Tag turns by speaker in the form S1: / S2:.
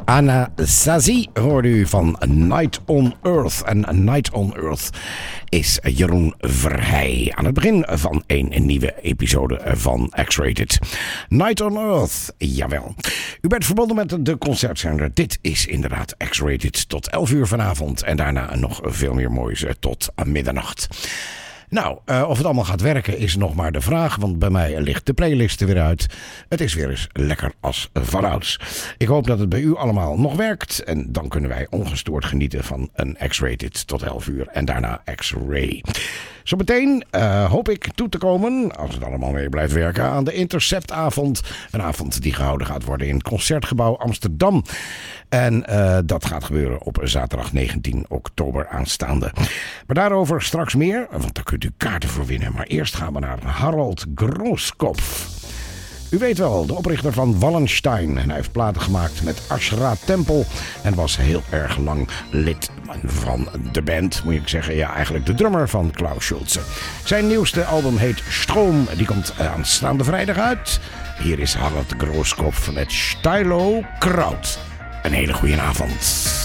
S1: Anasazi hoorde u van Night on Earth. En Night on Earth is Jeroen Verheij aan het begin van een nieuwe episode van X-Rated. Night on Earth, jawel. U bent verbonden met de concertzender. Dit is inderdaad X-Rated tot 11 uur vanavond. En daarna nog veel meer moois tot middernacht. Nou, of het allemaal gaat werken is nog maar de vraag, want bij mij ligt de playlist er weer uit. Het is weer eens lekker als vanouds. Ik hoop dat het bij u allemaal nog werkt en dan kunnen wij ongestoord genieten van een X-Rated tot 11 uur en daarna X-Ray. Zometeen hoop ik toe te komen, als het allemaal mee blijft werken, aan de Interceptavond. Een avond die gehouden gaat worden in het Concertgebouw Amsterdam. En dat gaat gebeuren op zaterdag 19 oktober aanstaande. Maar daarover straks meer, want daar kunt u kaarten voor winnen. Maar eerst gaan we naar Harald Grooskopf. U weet wel, de oprichter van Wallenstein. En hij heeft platen gemaakt met Ashra Tempel. En was heel erg lang lid van de band, moet ik zeggen. Ja, eigenlijk de drummer van Klaus Schulze. Zijn nieuwste album heet Stroom. Die komt aanstaande vrijdag uit. Hier is Harald Grooskopf met Stylo Kraut. Een hele goede avond.